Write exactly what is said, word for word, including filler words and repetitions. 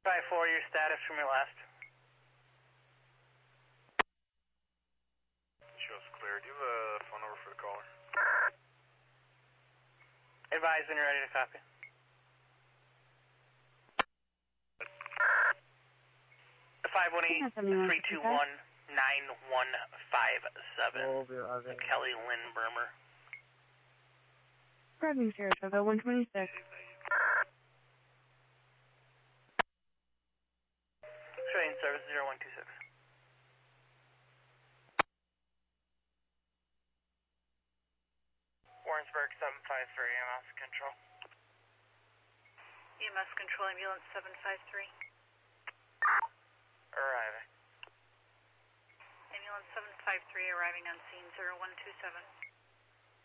five four, your status from your last. Shows clear. Do you have a phone number for the caller? Advise when you're ready to copy. five one eight, three two one, nine one five seven. Kelly Lynn Burmer. Driving Saratoga, one twenty-six. Train service zero one two six. Warrensburg seven five three, E M S control. E M S control, ambulance seven five three. Arriving. Ambulance seven five three arriving on scene zero one two seven.